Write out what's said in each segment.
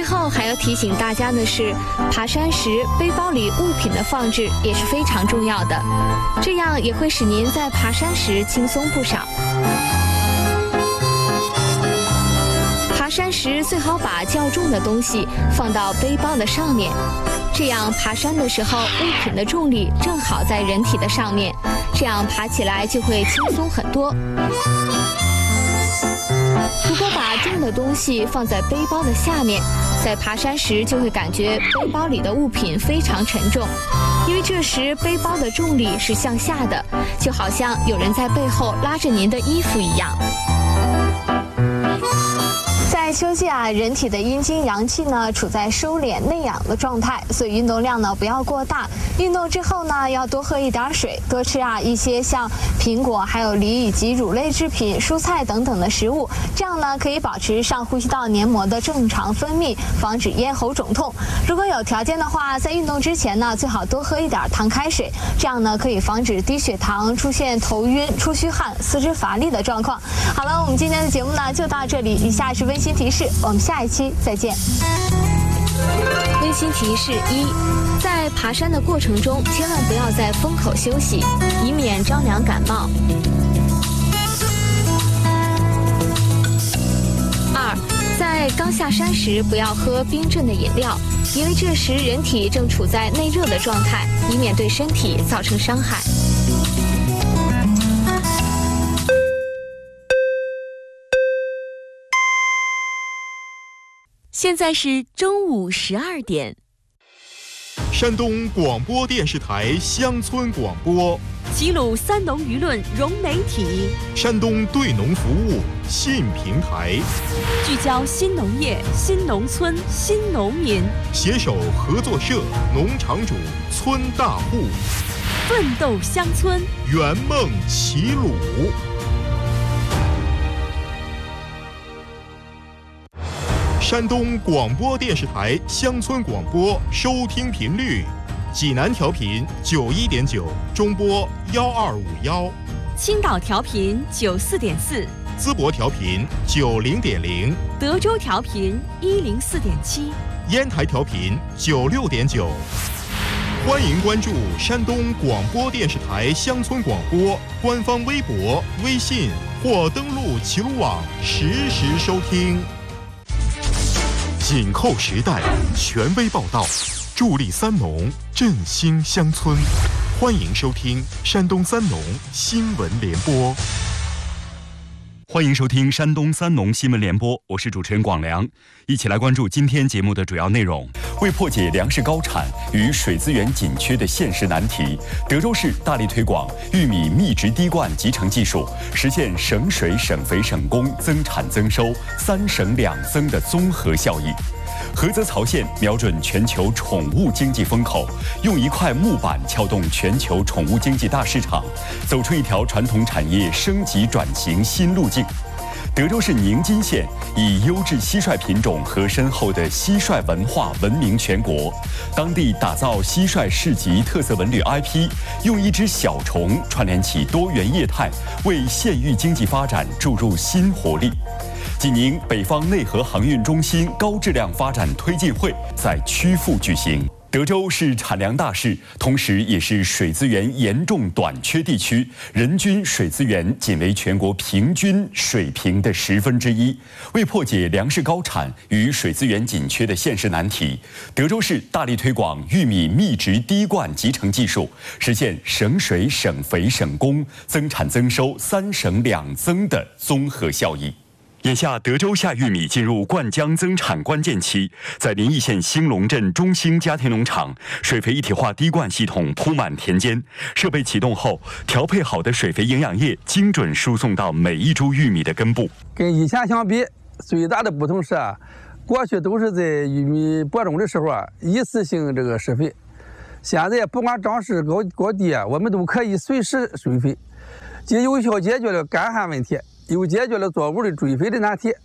后还要提醒大家的是，爬山时背包里物品的放置也是非常重要的，这样也会使您在爬山时轻松不少。爬山时最好把较重的东西放到背包的上面，这样爬山的时候物品的重力正好在人体的上面，这样爬起来就会轻松很多。如果把重的东西放在背包的下面，在爬山时就会感觉背包里的物品非常沉重，因为这时背包的重力是向下的，就好像有人在背后拉着您的衣服一样。在秋季人体的阴经阳气呢处在收敛内养的状态，所以运动量呢不要过大。运动之后呢要多喝一点水，多吃一些像苹果、还有梨以及乳类制品、蔬菜等等的食物，这样呢可以保持上呼吸道黏膜的正常分泌，防止咽喉肿痛。如果有条件的话，在运动之前呢最好多喝一点糖开水，这样呢可以防止低血糖、出现头晕、出虚汗、四肢乏力的状况。好了，我们今天的节目呢就到这里，以下是温馨提示，我们下一期再见。温馨提示1：在爬山的过程中，千万不要在风口休息，以免着凉感冒。2：在刚下山时不要喝冰镇的饮料，因为这时人体正处在内热的状态，以免对身体造成伤害。 现在是中午12点。 山东广播电视台乡村广播， 齐鲁三农舆论融媒体， 山东对农服务信平台， 聚焦新农业、新农村、新农民， 携手合作社、农场主、村大户， 奋斗乡村， 圆梦齐鲁。山东广播电视台乡村广播收听频率：济南调频91.9，中波1251； 青岛调频94.4， 淄博调频90.0， 德州调频104.7， 烟台调频96.9。欢迎关注山东广播电视台乡村广播官方微博、微信或登录齐鲁网实时收听。紧扣时代，权威报道，助力三农，振兴乡村。欢迎收听山东三农新闻联播。 欢迎收听山东三农新闻联播，我是主持人广良，一起来关注今天节目的主要内容。为破解粮食高产与水资源紧缺的现实难题，德州市大力推广玉米密植滴灌集成技术，实现省水、省肥、省工、增产增收、3省2增的综合效益。菏泽曹县瞄准全球宠物经济风口，用1块木板撬动全球宠物经济大市场，走出一条传统产业升级转型新路径。德州市宁津县以优质蟋蟀品种和深厚的蟋蟀文化闻名全国，当地打造蟋蟀市集特色文旅 IP， 用一只小虫串联起多元业态，为县域经济发展注入新活力。济宁北方内河航运中心高质量发展推进会在曲阜举行。德州是产粮大市，同时也是水资源严重短缺地区，人均水资源仅为全国平均水平的1/10。为破解粮食高产与水资源紧缺的现实难题，德州市大力推广玉米密植滴灌集成技术，实现省水、省肥、省工、增产增收、3省2增的综合效益。眼下，德州夏玉米进入灌浆增产关键期，在临沂县兴隆镇中兴家庭农场，水肥一体化滴灌系统铺满田间，设备启动后，调配好的水肥营养液精准输送到每一株玉米的根部。 跟以前相比，最大的不同是过去都是在玉米播种的时候一次性这个施肥，现在不管长势高低我们都可以随时水肥，既有效解决了干旱问题，又解决了作物的追肥的难题。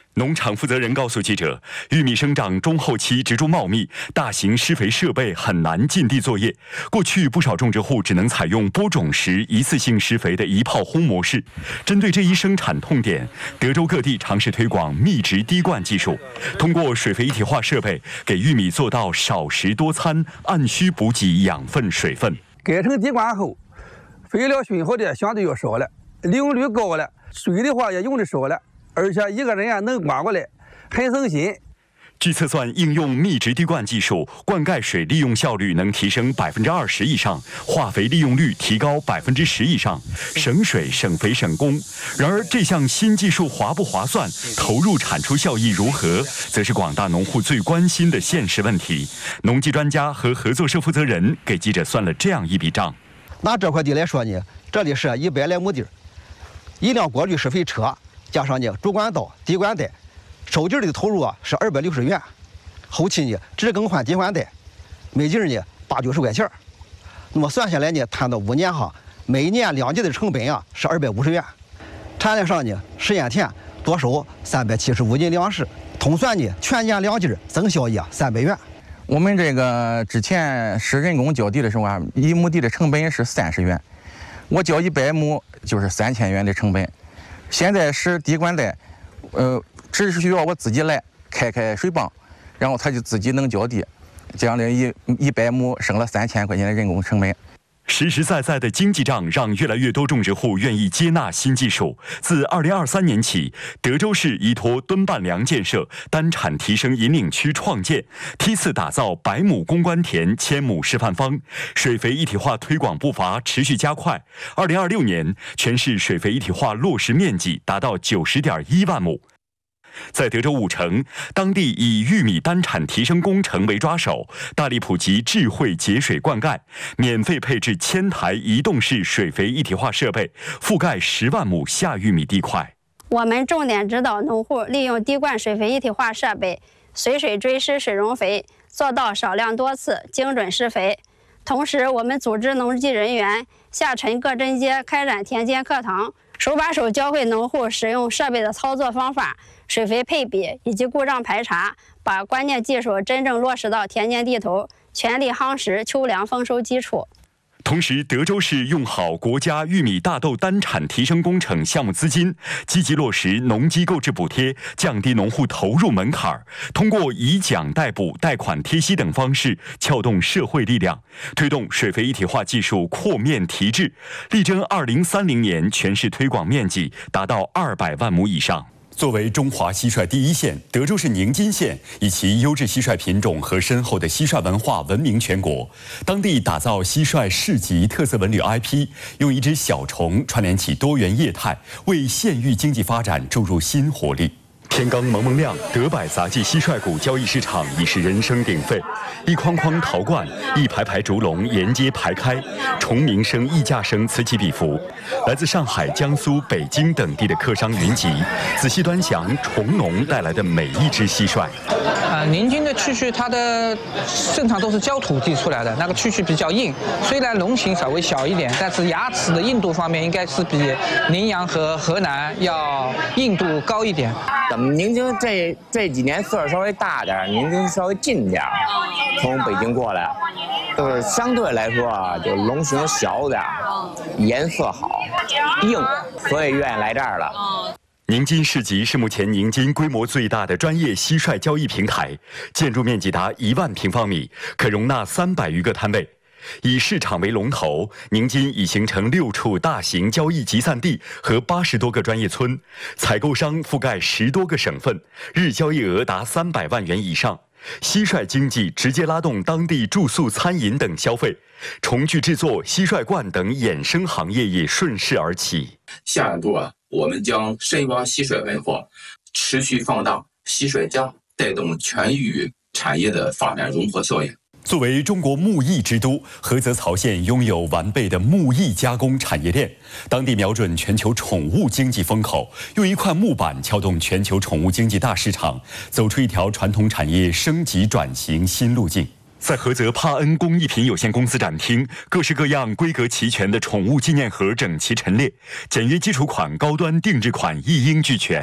农场负责人告诉记者，玉米生长中后期植株茂密，大型施肥设备很难进地作业。过去不少种植户只能采用播种时一次性施肥的一炮轰模式。针对这一生产痛点，德州各地尝试推广密植滴灌技术，通过水肥一体化设备，给玉米做到少食多餐，按需补给养分水分。 改成滴灌后，肥料损耗的相对要少了，利用率高了，水的话也用的少了。而且一个人能管过来，很省心。 据测算，应用密植滴灌技术，灌溉水利用效率能提升20%以上，化肥利用率提高10%以上，省水、省肥、省工。然而，这项新技术划不划算，投入产出效益如何，则是广大农户最关心的现实问题。农技专家和合作社负责人给记者算了这样一笔账： 拿这块地来说呢，这里是100来亩地，一辆过滤施肥车。加上呢主管道、滴灌带，收集的投入是260元，后期呢只更换滴灌带，每季呢80-90块钱。那么算下来呢，摊到5年哈，每年2季的成本是250元。产量上呢实验田多收375斤粮食，通算呢全年2季总效益300元。 我们这个之前是人工浇地的时候1亩地的成本是30元，我浇100亩就是3000元的成本。现在是滴灌带，只需要我自己来开水泵，然后它就自己能浇地，这样的100亩省了3000块钱的人工成本。 实实在在的经济账让越来越多种植户愿意接纳新技术。自2023年起，德州市依托敦半良建设单产提升引领区创建，梯次打造100亩公关田、1000亩示范方，水肥一体化推广步伐持续加快。2026年，全市水肥一体化落实面积达到90.1万亩。在德州5城，当地以玉米单产提升工程为抓手，大力普及智慧节水灌溉，免费配置1000台移动式水肥一体化设备，覆盖10万亩下玉米地块。 我们重点指导农户利用滴灌水肥一体化设备，随水追施水溶肥，做到少量多次、精准施肥。同时，我们组织农技人员下沉各针阶，开展田间课堂，手把手教会农户使用设备的操作方法、水肥配比以及故障排查，把关键技术真正落实到田间地头，全力夯实秋粮丰收基础。 同时，德州市用好国家玉米大豆单产提升工程项目资金，积极落实农机购置补贴，降低农户投入门槛，通过以奖代补、贷款贴息等方式撬动社会力量，推动水肥一体化技术扩面提质，力争2030年全市推广面积达到200万亩以上。作为中华蟋蟀第一县，德州市宁津县以其优质蟋蟀品种和深厚的蟋蟀文化闻名全国。当地打造蟋蟀市级特色文旅 IP， 用一只小虫串联起多元业态，为县域经济发展注入新活力。天刚蒙蒙亮，德百杂技蟋蟀谷交易市场已是人声鼎沸，一筐筐陶罐，一排排竹笼沿街排开，虫鸣声、议价声此起彼伏。来自上海、江苏、北京等地的客商云集，仔细端详虫农带来的每一只蟋蟀。 宁津的蛐蛐它的正常都是焦土地出来的，那个蛐蛐比较硬，虽然笼型稍微小一点，但是牙齿的硬度方面应该是比宁阳和河南要硬度高一点。 咱们宁津这几年岁数稍微大点，宁津稍微近点，从北京过来，就是相对来说就笼型小点，颜色好，硬，所以愿意来这儿了。 宁津市集是目前宁津规模最大的专业蟋蟀交易平台，建筑面积达1万平方米，可容纳300余个摊位。以市场为龙头，宁津已形成6处大型交易集散地和80多个专业村，采购商覆盖10多个省份，日交易额达300万元以上。蟋蟀经济直接拉动当地住宿、餐饮等消费，虫具制作、蟋蟀罐等衍生行业也顺势而起。 下一步我们将深挖蟋蟀文化，持续放大蟋蟀家，带动全域产业的发展融合效应。 作为中国木艺之都，菏泽曹县拥有完备的木艺加工产业链。当地瞄准全球宠物经济风口，用一块木板撬动全球宠物经济大市场，走出一条传统产业升级转型新路径。在菏泽帕恩工艺品有限公司展厅，各式各样、规格齐全的宠物纪念盒整齐陈列，简约基础款、高端定制款一应俱全。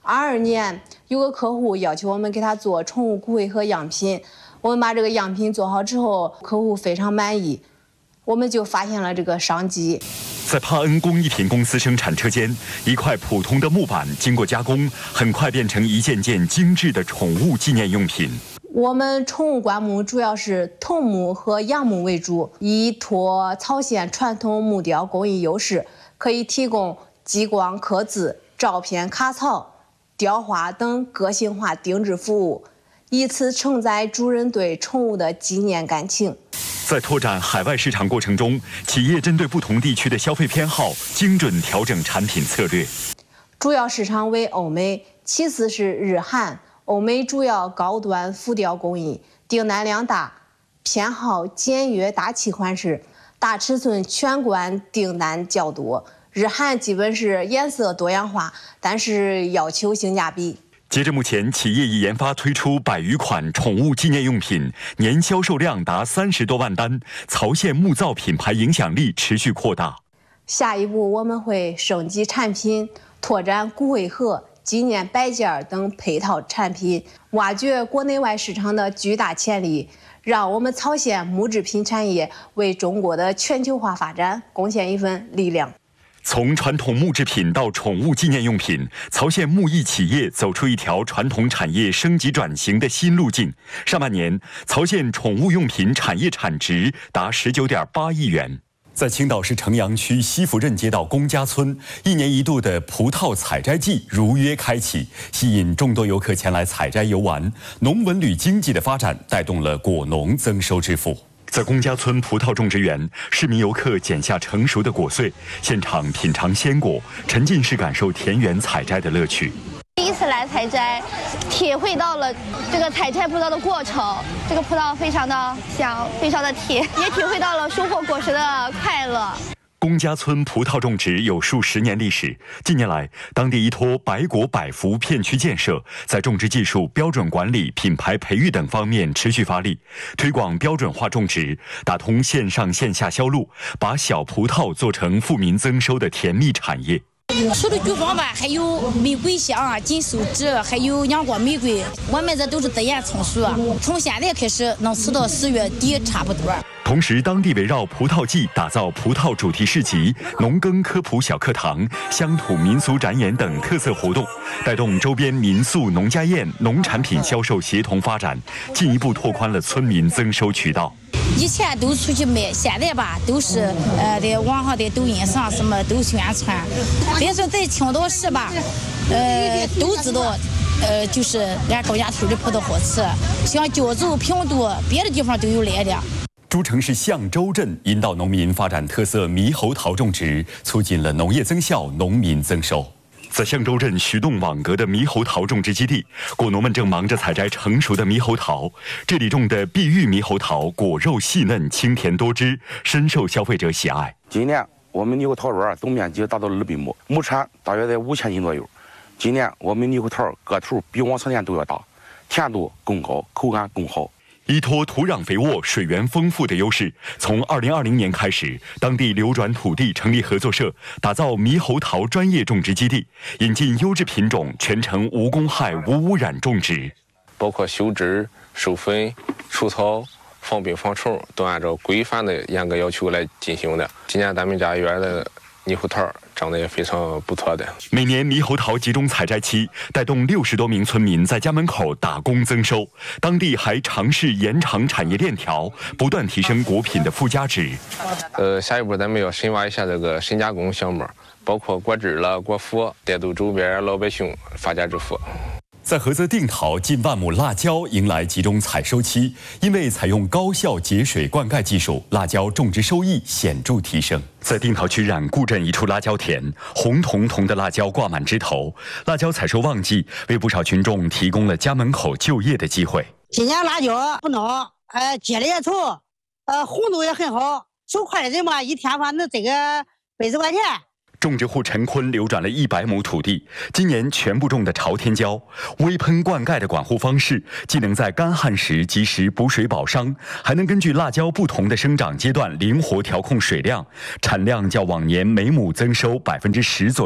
22年有个客户要求我们给他做宠物骨灰盒样品，我们把这个样品做好之后，客户非常满意，我们就发现了这个商机。 在帕恩工艺品公司生产车间，一块普通的木板经过加工，很快变成一件件精致的宠物纪念用品。 我们宠物棺木主要是桐木和杨木为主，依托草县传统木雕工艺优势，可以提供激光刻字、照片卡槽、雕花等个性化定制服务，以此承载主人对宠物的纪念感情。 在拓展海外市场过程中，企业针对不同地区的消费偏好，精准调整产品策略。 主要市场为欧美，其次是日韩。欧美主要高端浮雕工艺，订单量大，偏好简约大气款式，大尺寸全棺订单较多。日韩基本是颜色多样化，但是要求性价比。 截至目前，企业已研发推出100余款宠物纪念用品，年销售量达30多万单，曹县木造品牌影响力持续扩大。 下一步我们会升级产品，拓展骨灰盒、纪念摆件等配套产品，挖掘国内外市场的巨大潜力，让我们曹县木制品产业为中国的全球化发展贡献一份力量。 从传统木制品到宠物纪念用品，曹县木艺企业走出一条传统产业升级转型的新路径。上半年，曹县宠物用品产业产值达19.8亿元。在青岛市城阳区西府镇街道龚家村，1年1度的葡萄采摘季如约开启，吸引众多游客前来采摘游玩。农文旅经济的发展带动了果农增收致富。在龚家村葡萄种植园，市民游客剪下成熟的果穗，现场品尝鲜果，沉浸式感受田园采摘的乐趣。 第一次来采摘，体会到了这个采摘葡萄的过程。这个葡萄非常的香，非常的甜，也体会到了收获果实的快乐。 龚家村葡萄种植有数10年历史，近年来，当地依托百果百福片区建设，在种植技术、标准管理、品牌培育等方面持续发力，推广标准化种植，打通线上线下销路，把小葡萄做成富民增收的甜蜜产业。 除了菊花吧，还有玫瑰香、锦绣枝，还有阳光玫瑰，我们这都是自然成熟，从现在开始能吃到10月底差不多。 同时，当地围绕葡萄季打造葡萄主题市集、农耕科普小课堂、乡土民俗展演等特色活动，带动周边民宿、农家宴、农产品销售协同发展，进一步拓宽了村民增收渠道。 以前都出去卖，现在吧都是在网上、在抖音上什么都宣传。别说在青岛市吧，都知道，就是俺高家村的葡萄好吃，像胶州、平度，别的地方都有来的。 诸城市象洲镇引导农民发展特色猕猴桃种植，促进了农业增效、农民增收。在象洲镇徐洞网格的猕猴桃种植基地，果农们正忙着采摘成熟的猕猴桃。这里种的碧玉猕猴桃果肉细嫩、清甜多汁，深受消费者喜爱。 今年我们猕猴桃园总面积达到了200亩，亩产大约在5000斤左右。今年我们猕猴桃个头比往常年都要大，甜度更高，口感更好。 依托土壤肥沃、水源丰富的优势，从2020年开始，当地流转土地成立合作社，打造猕猴桃专业种植基地，引进优质品种，全程无公害、无污染种植。 包括修枝、授粉、除草、防病防虫，都按照规范的严格要求来进行的。今年咱们家园的猕猴桃长得也非常不错的。 每年猕猴桃集中采摘期，带动60多名村民在家门口打工增收。当地还尝试延长产业链条，不断提升果品的附加值。 下一步咱们要深挖一下这个深加工项目，包括果汁了、果脯，带动周边老百姓发家致富。 在菏泽定陶，近万亩辣椒迎来集中采收期，因为采用高效节水灌溉技术，辣椒种植收益显著提升。在定陶区冉固镇一处辣椒田，红彤彤的辣椒挂满枝头，辣椒采收旺季，为不少群众提供了家门口就业的机会。 今年辣椒不孬，结的也丑，红度也很好，手快的人嘛，一天反正这个80块钱。 种植户陈坤流转了100亩土地，今年全部种的朝天椒。微喷灌溉的管护方式，既能在干旱时及时补水保墒，还能根据辣椒不同的生长阶段灵活调控水量，产量较往年每亩增收10%左右。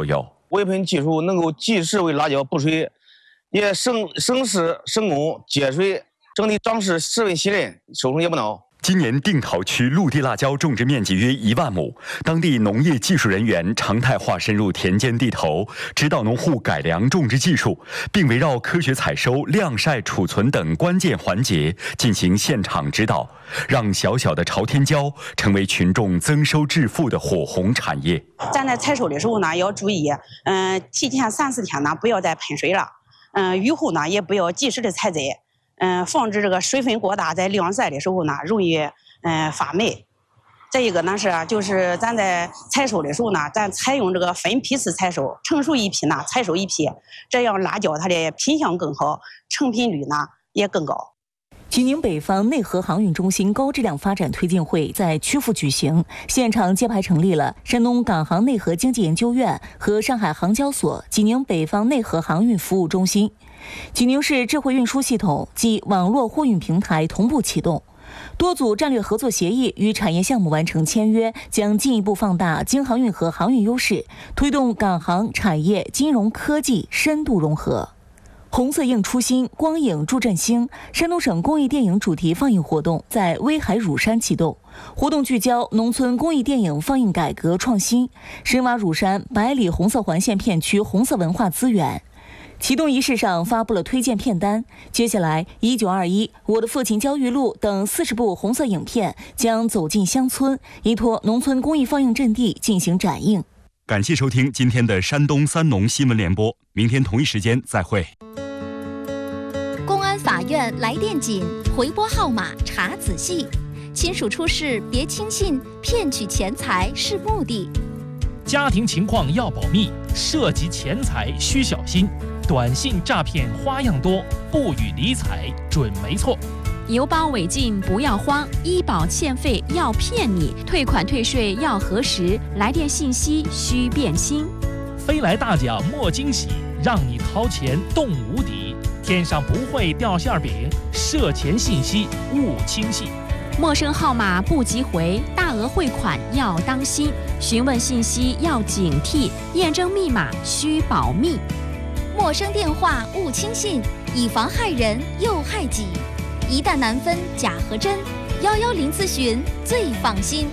微喷技术能够及时为辣椒补水，也省时省工节水，整体长势十分细嫩，收成也不孬。 今年定陶区陆地辣椒种植面积约1万亩，当地农业技术人员常态化深入田间地头，指导农户改良种植技术，并围绕科学采收、晾晒、储存等关键环节进行现场指导，让小小的朝天椒成为群众增收致富的火红产业。 咱在采收的时候呢，要注意，提前3-4天呢，不要再喷水了，雨后呢，也不要及时的采摘。防止这个水分过大，在晾晒的时候呢，容易发霉。再一个呢就是咱在采收的时候呢，咱采用这个分批次采收，成熟一批呢采收一批，这样辣椒它的品相更好，成品率呢也更高。 济宁北方内河航运中心高质量发展推进会在曲阜举行，现场揭牌成立了山东港航内河经济研究院和上海航交所济宁北方内河航运服务中心。济宁市智慧运输系统及网络货运平台同步启动，多组战略合作协议与产业项目完成签约，将进一步放大京航运和航运优势，推动港航产业、金融科技深度融合。红色映初心，光影助振兴山东省公益电影主题放映活动在威海乳山启动，活动聚焦农村公益电影放映改革创新，深挖乳山百里红色环线片区红色文化资源。启动仪式上发布了推荐片单，接下来1921、我的父亲焦裕禄等40部红色影片将走进乡村，依托农村公益放映阵地进行展映。 感谢收听今天的山东三农新闻联播，明天同一时间再会。 公安法院来电紧，回拨号码查仔细，亲属出事别轻信，骗取钱财是目的。 家庭情况要保密，涉及钱财需小心。短信诈骗花样多，不予理睬准没错。 邮包违禁不要慌，医保欠费要骗你，退款退税要核实，来电信息需辨清。 飞来大奖莫惊喜，让你掏钱动无敌。天上不会掉馅饼，涉钱信息勿轻信。 陌生号码不急回，大额汇款要当心，询问信息要警惕，验证密码需保密。 陌生电话勿轻信，以防害人又害己。一旦难分假和真，110咨询最放心。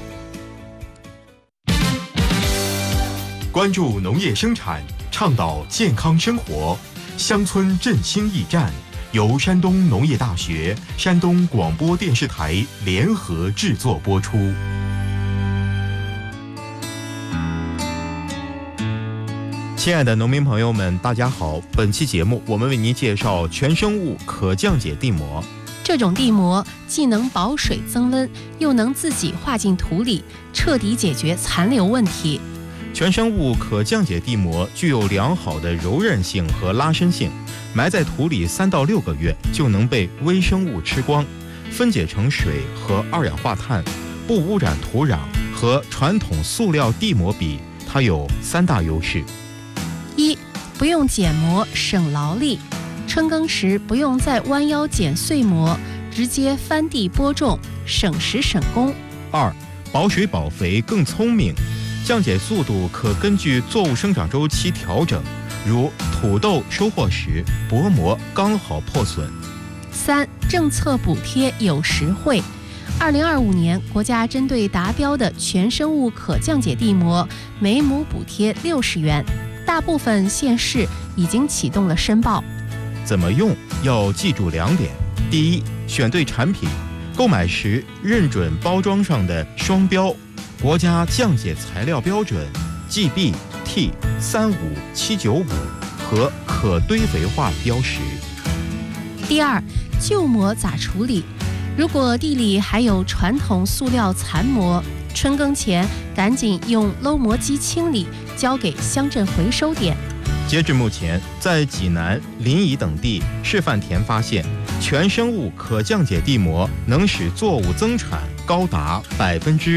关注农业生产，倡导健康生活，乡村振兴驿站由山东农业大学、山东广播电视台联合制作播出。亲爱的农民朋友们，大家好！本期节目我们为您介绍全生物可降解地膜。 这种地膜既能保水增温，又能自己化进土里，彻底解决残留问题。 全生物可降解地膜具有良好的柔韧性和拉伸性，埋在土里3到6个月就能被微生物吃光，分解成水和2氧化碳，不污染土壤。和传统塑料地膜比，它有3大优势。 1. 不用剪膜，省劳力。春耕时不用再弯腰剪碎膜，直接翻地播种，省时省工。 2. 保水保肥更聪明，降解速度可根据作物生长周期调整，如土豆收获时薄膜刚好破损。 3. 政策补贴有实惠。2025年，国家针对达标的全生物可降解地膜，每亩补贴60元。大部分县市已经启动了申报。 怎么用？要记住2点：第一，选对产品，购买时认准包装上的双标，国家降解材料标准 GB/T35795 和可堆肥化标识。 第二，旧膜咋处理？如果地里还有传统塑料残膜，春耕前赶紧用搂膜机清理，交给乡镇回收点。 截至目前，在济南、临沂等地示范田发现，全生物可降解地膜能使作物增产高达25%。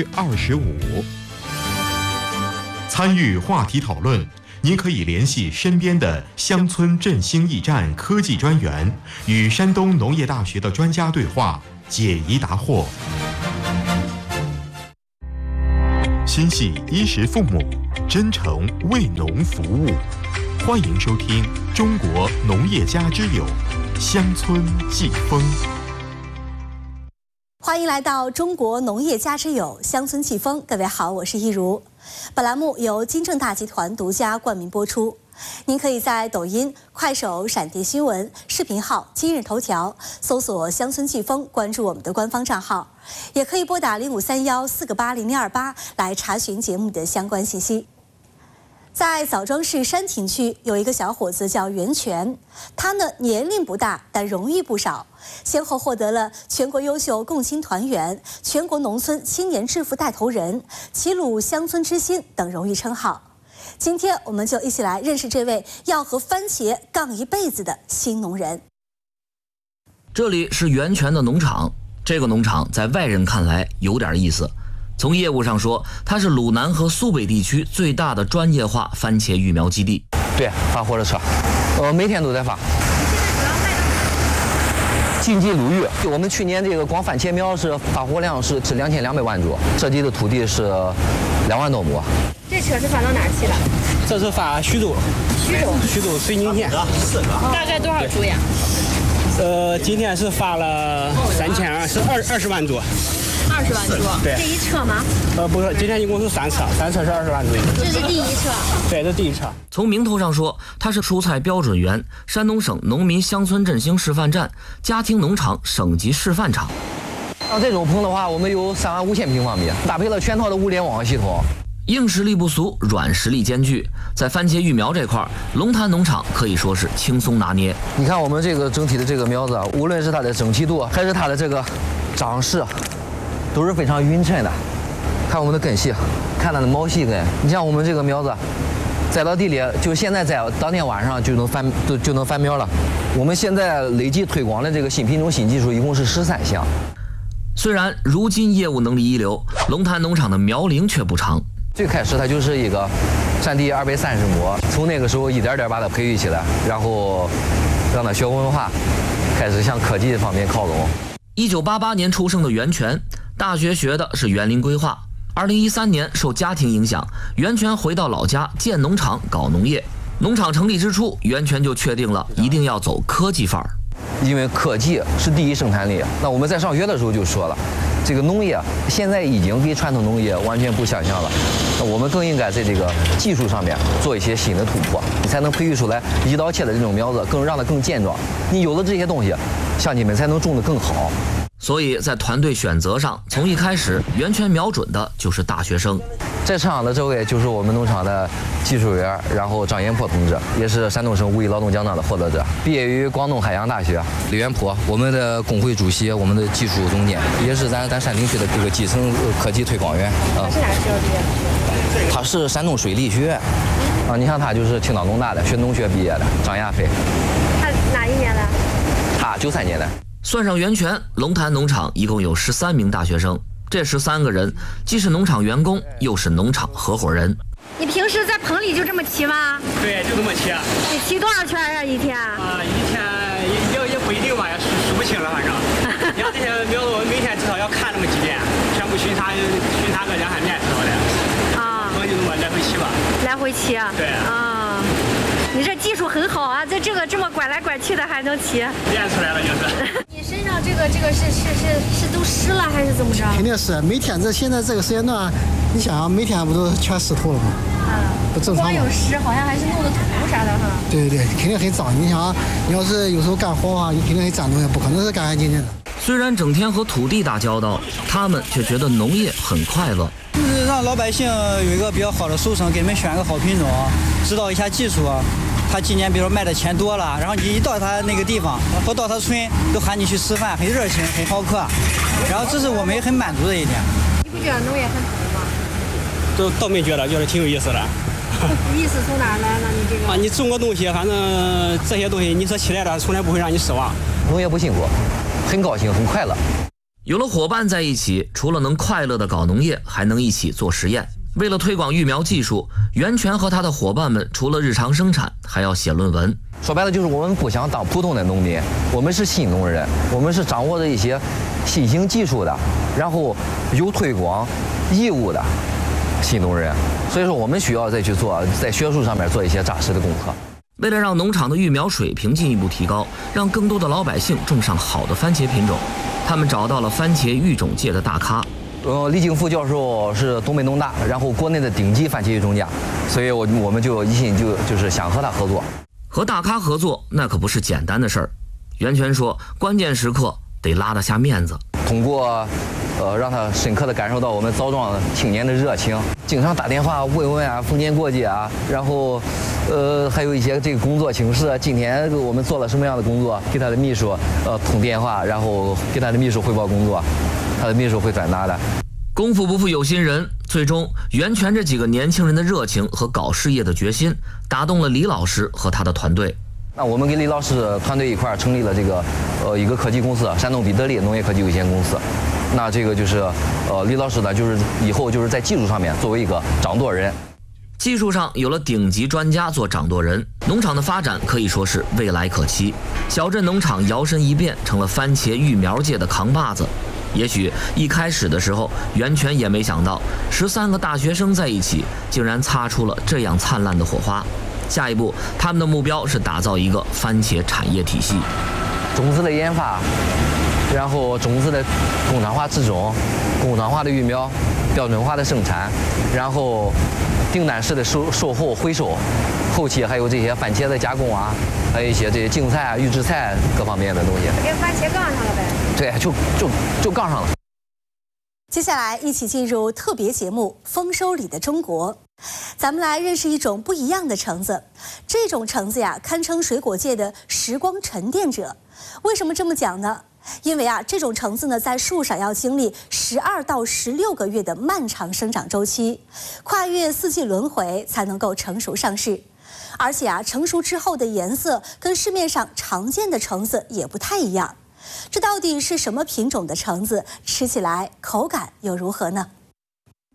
参与话题讨论，您可以联系身边的乡村振兴驿站科技专员，与山东农业大学的专家对话，解疑答惑。 心系衣食父母，真诚为农服务。欢迎收听《中国农业家之友》乡村季风。 欢迎来到中国农业家之友乡村季风。各位好，我是一如。本栏目由金正大集团独家冠名播出。您可以在抖音、快手、闪电新闻、视频号、今日头条搜索“乡村季风”，关注我们的官方账号，也可以拨打0531480028来查询节目的相关信息。在枣庄市山亭区有一个小伙子叫袁全，他呢年龄不大，但荣誉不少，先后获得了全国优秀共青团员、全国农村青年致富带头人、齐鲁乡村之星等荣誉称号。今天我们就一起来认识这位要和番茄杠一辈子的新农人。 这里是袁全的农场，这个农场在外人看来有点意思。从业务上说，它是鲁南和苏北地区最大的专业化番茄育苗基地。 对，发货车车，每天都在发。晋冀鲁豫，我们去年这个光番茄苗是发货量是2200万株，涉及的土地是2万多亩。 这车是发到哪儿去了？ 这是发徐州，徐州水宁县。 大概多少株呀？ 今天是发了20万株。 20万株， 对， 这一车吗？ 不是，今天一共是3车，3车是20万株。 这是第一车。 对，这是第一车。 从名头上说，它是蔬菜标准园、山东省农民乡村振兴示范站、家庭农场省级示范场。 像这种棚的话，我们有35000平方米，搭配了全套的物联网系统。 硬实力不俗，软实力兼具。在番茄育苗这块，龙潭农场可以说是轻松拿捏。 你看我们这个整体的这个苗子，无论是它的整齐度，还是它的这个长势，都是非常匀称的。看我们的根系，看它的毛细根。你像我们这个苗子，栽到地里，就现在栽，当天晚上就能翻苗了。我们现在累计推广的这个新品种、新技术，一共是13项。 虽然如今业务能力一流，龙潭农场的苗龄却不长。 最开始它就是一个占地230亩，从那个时候一点点把它培育起来，然后让它学文化，开始向科技方面靠拢。 1988年出生的袁全，大学学的是园林规划。2013年受家庭影响，袁全回到老家建农场搞农业。农场成立之初，袁全就确定了一定要走科技范儿， 因为科技是第一生产力。那我们在上学的时候就说了，这个农业现在已经跟传统农业完全不相像了，那我们更应该在这个技术上面做一些新的突破，你才能培育出来一刀切的这种苗子，让它更健壮。你有了这些东西，乡亲们才能种得更好。 所以在团队选择上，从一开始袁全瞄准的就是大学生。 在场的这位就是我们农场的技术员，然后张延坡同志，也是山东省五一劳动奖章的获得者，毕业于广东海洋大学。李元坡，我们的工会主席，我们的技术总监，也是咱山亭区的这个基层科技推广员。 他是哪个学校毕业？ 他是山东水利学院。你看他就是青岛农大的学农学毕业的张亚飞。 他哪一年的？ 他93年的。 算上袁全，龙潭农场一共有13名大学生。这13个人既是农场员工，又是农场合伙人。 你平时在棚里就这么骑吗？ 对，就这么骑。 你骑多少圈啊一天？ 一天也不一定吧，也数不清了，反正。你看这些苗子，我每天至少要看那么几遍，全部巡查个2-3遍知道的。 啊。 就这么来回骑吧。 来回骑。 对。 啊。你这技术很好啊，在这个这么拐来拐去的还能骑。 练出来了就是。 你身上这个是都湿了还是怎么着？ 肯定是，每天现在这个时间段，你想每天不都全湿透了吗？不正常吗？ 光有湿，好像还是弄的土啥的哈。 对，肯定很脏。你想，你要是有时候干活的话，你肯定很沾东西，不可能是干干净净的。 虽然整天和土地打交道，他们却觉得农业很快乐。 让老百姓有一个比较好的收成，给你们选个好品种，指导一下技术。他今年比如说卖的钱多了，然后你一到他那个地方或到他村，都喊你去吃饭，很热情，很好客。然后这是我们也很满足的一点。 你不觉得农业很苦吗？ 倒没觉得，觉得挺有意思的。 意思从哪儿来呢？你这个你种个东西，反正这些东西你所期待的，从来不会让你失望。 农业不辛苦，很高兴，很快乐。 有了伙伴在一起，除了能快乐地搞农业，还能一起做实验。为了推广育苗技术，袁全和他的伙伴们除了日常生产，还要写论文。 说白了就是我们不想当普通的农民，我们是新农人，我们是掌握着一些新型技术的，然后有推广义务的， 心动人。所以说，我们需要再去做，在学术上面做一些扎实的功课。 为了让农场的育苗水平进一步提高，让更多的老百姓种上好的番茄品种，他们找到了番茄育种界的大咖。 李景富教授是东北农大，然后国内的顶级番茄育种家，所以我们就一心就是想和他合作。 和大咖合作那可不是简单的事儿。袁泉说，关键时刻得拉得下面子。 通过让他深刻地感受到我们枣庄青年的热情，经常打电话问问啊，逢年过节啊，然后还有一些这个工作请示，今天我们做了什么样的工作，给他的秘书通电话，然后给他的秘书汇报工作，他的秘书会转达的。 功夫不负有心人，最终袁泉这几个年轻人的热情和搞事业的决心，打动了李老师和他的团队。 那我们跟李老师团队一块儿成立了这个一个科技公司，山东彼得利农业科技有限公司。那这个就是李老师呢，就是以后就是在技术上面作为一个掌舵人。 技术上有了顶级专家做掌舵人，农场的发展可以说是未来可期。小镇农场摇身一变成了番茄育苗界的扛把子。也许一开始的时候，袁泉也没想到13个大学生在一起，竟然擦出了这样灿烂的火花。下一步，他们的目标是打造一个番茄产业体系， 种子的研发，然后种子的工厂化制种，工厂化的育苗，标准化的生产，然后订单式的售后回收，后期还有这些番茄的加工啊，还有一些这些净菜啊、预制菜各方面的东西。 跟番茄杠上了呗？ 对，就杠上了。 接下来一起进入特别节目《丰收里的中国》，咱们来认识一种不一样的橙子。这种橙子呀，堪称水果界的时光沉淀者。为什么这么讲呢？因为啊，这种橙子呢，在树上要经历12到16个月的漫长生长周期，跨越4季轮回才能够成熟上市。而且啊，成熟之后的颜色跟市面上常见的橙子也不太一样。这到底是什么品种的橙子？吃起来口感又如何呢？